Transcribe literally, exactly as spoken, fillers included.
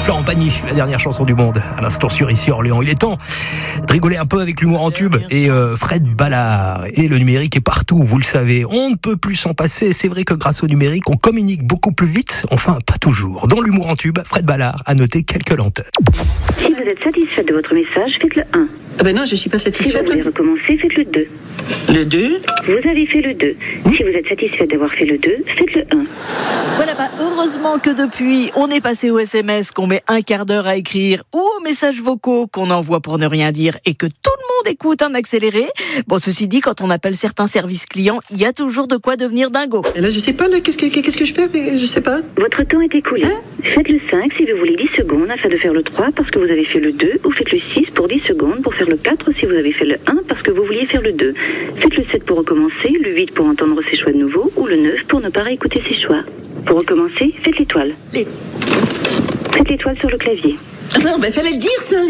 Florent Pagny, la dernière chanson du monde, à l'instant sur Ici Orléans. Il est temps de rigoler un peu avec l'humour en tube et euh, Fred Ballard. Et le numérique est partout, vous le savez. On ne peut plus s'en passer. C'est vrai que grâce au numérique, on communique beaucoup plus vite. Enfin, pas toujours. Dans l'humour en tube, Fred Ballard a noté quelques lenteurs. Si vous êtes satisfaite de votre message, faites le un. Ah ben non, je suis pas Si vous satisfaite. voulez recommencer, faites le deux. Le deux. Vous avez fait le deux. Si vous êtes satisfaite d'avoir fait le deux, faites le un. Voilà, bah, heureusement que depuis, on est passé au S M S qu'on met un quart d'heure à écrire ou aux messages vocaux qu'on envoie pour ne rien dire et que tout le monde écoute en accéléré. Bon, ceci dit, quand on appelle certains services clients, il y a toujours de quoi devenir dingo. Et là, je sais pas, là, qu'est-ce que, qu'est-ce que je fais? Je sais pas. Votre temps est écoulé. Hein Faites le cinq si vous voulez dix secondes afin de faire le trois parce que vous avez fait le deux, ou faites le six pour dix secondes pour faire le quatre si vous avez fait le un parce que vous vouliez faire le deux. Faites le sept pour recommencer, le huit pour entendre ses choix de nouveau ou le neuf pour ne pas réécouter ses choix. Pour recommencer, faites l'étoile. Les... Faites l'étoile sur le clavier. Non, ben fallait le dire, ça.